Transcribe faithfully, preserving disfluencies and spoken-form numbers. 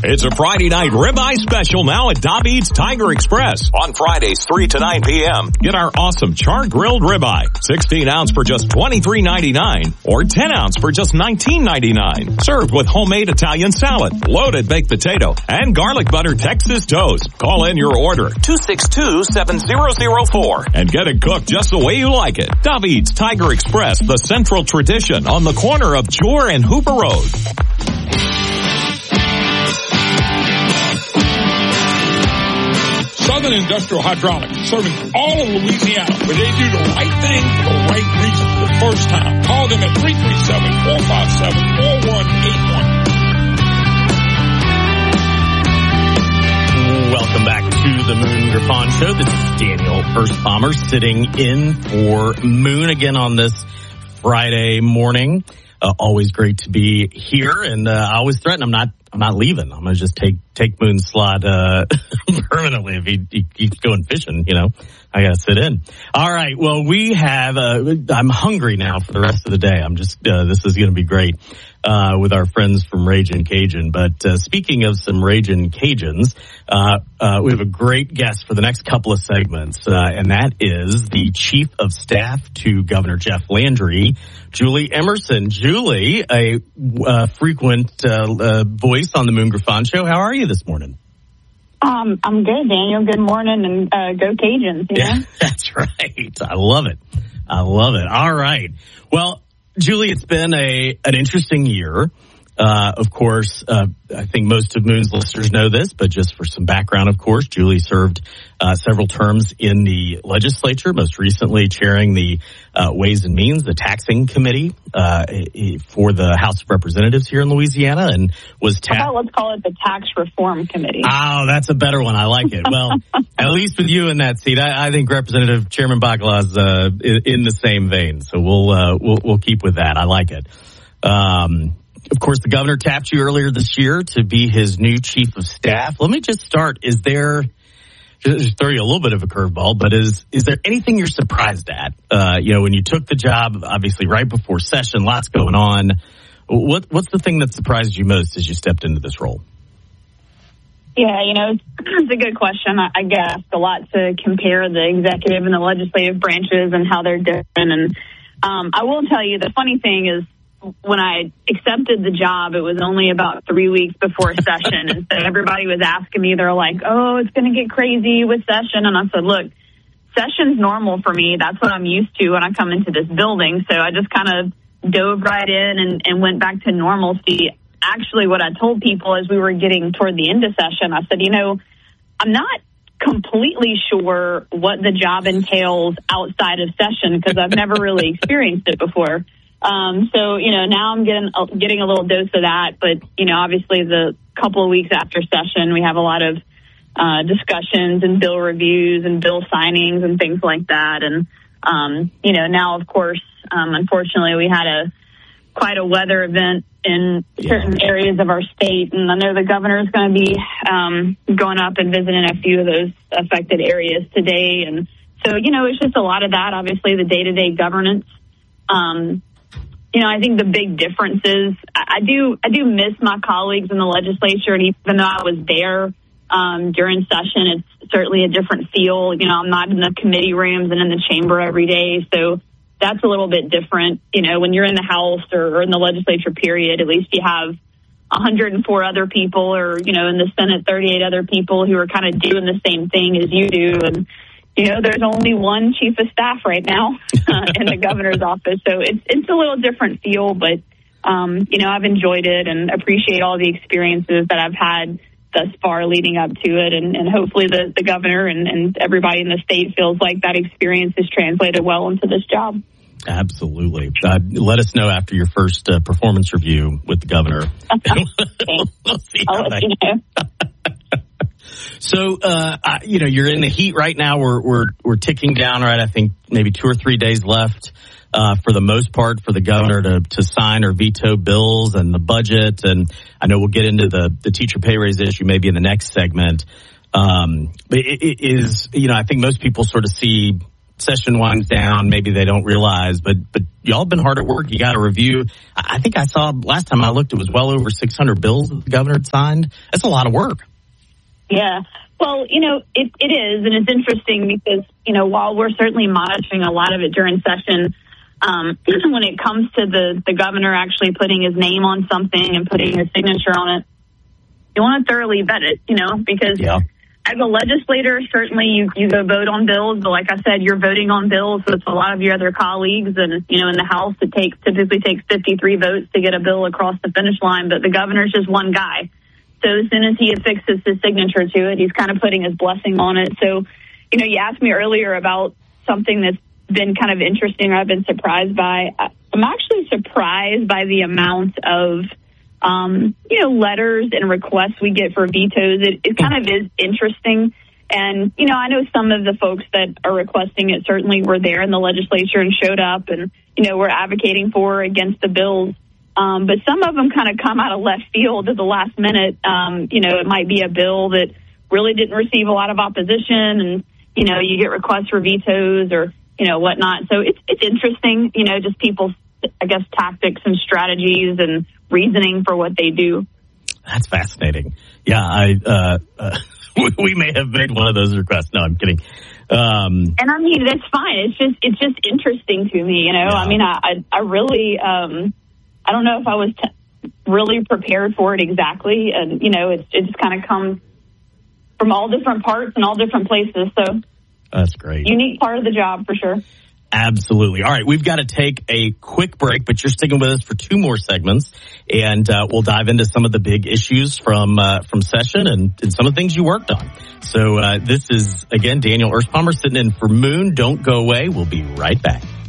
It's a Friday night ribeye special now at David's Tiger Express. On Fridays, three to nine p.m. Get our awesome char-grilled ribeye. sixteen ounce for just twenty-three ninety-nine or ten ounce for just nineteen ninety-nine. Served with homemade Italian salad, loaded baked potato, and garlic butter Texas toast. Call in your order, two six two, seven zero zero four, and get it cooked just the way you like it. David's Tiger Express, the central tradition on the corner of Jor and Hooper Road. Southern Industrial Hydraulics, serving all of Louisiana, where they do the right thing for the right reason the first time. Call them at three three seven, four five seven, four one eight one. Welcome back to the Moon Griffon Show. This is Daniel Erspommer sitting in for Moon again on this Friday morning. Uh, always great to be here, and uh, I always threaten I'm not I'm not leaving. I'm gonna just take take Moon's slot uh, permanently if he, he keeps going fishing. You know, I gotta sit in. All right. Well, we have. Uh, I'm hungry now for the rest of the day. I'm just. Uh, this is gonna be great uh, with our friends from Ragin' Cajun. But uh, speaking of some Ragin' Cajuns, uh, uh, we have a great guest for the next couple of segments, uh, and that is the Chief of Staff to Governor Jeff Landry, Julie Emerson. Julie, a uh, frequent uh, uh, voice on the Moon Griffon Show. How are you this morning? Um, I'm good, Daniel. Good morning, and uh, go Cajuns. You know? Yeah, that's right. I love it. I love it. All right. Well, Julie, it's been a an interesting year. Uh, of course, uh, I think most of Moon's listeners know this, but just for some background, of course, Julie served uh, several terms in the legislature, most recently chairing the uh, Ways and Means, the taxing committee uh, for the House of Representatives here in Louisiana, and was tapped. How about let's call it the Tax Reform Committee. Oh, that's a better one. I like it. Well, at least with you in that seat, I, I think Representative Chairman Bacala is uh, in, in the same vein. So we'll uh, we'll we'll keep with that. I like it. Um, Of course, the governor tapped you earlier this year to be his new chief of staff. Let me just start. Is there, just throw you a little bit of a curveball, but is is there anything you're surprised at? Uh, you know, when you took the job, obviously right before session, lots going on. What What's the thing that surprised you most as you stepped into this role? Yeah, you know, it's, it's a good question, I, I guess. A lot to compare the executive and the legislative branches and how they're different. And um, I will tell you, the funny thing is, when I accepted the job, it was only about three weeks before session. And so everybody was asking me, they're like, oh, it's going to get crazy with session. And I said, look, session's normal for me. That's what I'm used to when I come into this building. So I just kind of dove right in and, and went back to normalcy. Actually, what I told people as we were getting toward the end of session, I said, you know, I'm not completely sure what the job entails outside of session because I've never really experienced it before. Um, so, you know, now I'm getting, uh, getting a little dose of that. But, you know, obviously the couple of weeks after session, we have a lot of uh, discussions and bill reviews and bill signings and things like that. And, um, you know, now, of course, um, unfortunately, we had a quite a weather event in certain yeah. areas of our state. And I know the governor is going to be um, going up and visiting a few of those affected areas today. And so, you know, it's just a lot of that, obviously, the day-to-day governance. Um You know, I think the big difference is I do I do miss my colleagues in the legislature, and even though I was there um, during session, it's certainly a different feel. You know, I'm not in the committee rooms and in the chamber every day, so that's a little bit different. You know, when you're in the House or, or in the legislature, period, at least you have one hundred four other people, or, you know, in the Senate, thirty-eight other people who are kind of doing the same thing as you do, and you know, there's only one chief of staff right now uh, in the governor's office. So it's it's a little different feel, but, um, you know, I've enjoyed it and appreciate all the experiences that I've had thus far leading up to it. And, and hopefully the, the governor and, and everybody in the state feels like that experience is translated well into this job. Absolutely. Uh, let us know after your first uh, performance review with the governor. We'll see how I'll let you know. So, uh, you know, you're in the heat right now. We're, we're, we're ticking down, right? I think maybe two or three days left, uh, for the most part for the governor to, to sign or veto bills and the budget. And I know we'll get into the, the teacher pay raise issue maybe in the next segment. Um, but it, it is, you know, I think most people sort of see session winds down, maybe they don't realize, but but y'all been hard at work. You got a review. I think I saw last time I looked, it was well over six hundred bills that the governor had signed. That's a lot of work. Yeah. Well, you know, it, it is, and it's interesting because, you know, while we're certainly monitoring a lot of it during session, um, when it comes to the, the governor actually putting his name on something and putting his signature on it, you want to thoroughly vet it, you know, because yeah. as a legislator, certainly you, you go vote on bills, but like I said, you're voting on bills with a lot of your other colleagues, and, you know, in the House, it takes typically takes fifty-three votes to get a bill across the finish line, but the governor's just one guy. So as soon as he affixes his signature to it, he's kind of putting his blessing on it. So, you know, you asked me earlier about something that's been kind of interesting or I've been surprised by. I'm actually surprised by the amount of, um, you know, letters and requests we get for vetoes. It, it kind of is interesting. And, you know, I know some of the folks that are requesting it certainly were there in the legislature and showed up and, you know, were advocating for or against the bills. Um, but some of them kind of come out of left field at the last minute. Um, you know, it might be a bill that really didn't receive a lot of opposition, and, you know, you get requests for vetoes or, you know, whatnot. So it's it's interesting, you know, just people's, I guess, tactics and strategies and reasoning for what they do. That's fascinating. Yeah, I uh, uh, we may have made one of those requests. No, I'm kidding. Um, and I mean, that's fine. It's just it's just interesting to me, you know. Yeah. I mean, I I, I really. Um, I don't know if I was t- really prepared for it exactly. And, you know, it's, it just kind of comes from all different parts and all different places. So that's great. Unique part of the job for sure. Absolutely. All right. We've got to take a quick break, but you're sticking with us for two more segments, and uh, we'll dive into some of the big issues from uh, from session and, and some of the things you worked on. So uh, this is, again, Daniel Erspommer sitting in for Moon. Don't go away. We'll be right back.